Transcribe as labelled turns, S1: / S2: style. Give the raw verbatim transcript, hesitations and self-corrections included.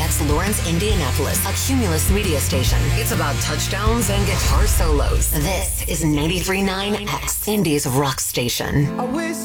S1: X Lawrence, Indianapolis, a Cumulus media station. It's about touchdowns and guitar solos. This is ninety-three point nine X, Indy's rock station.
S2: I wish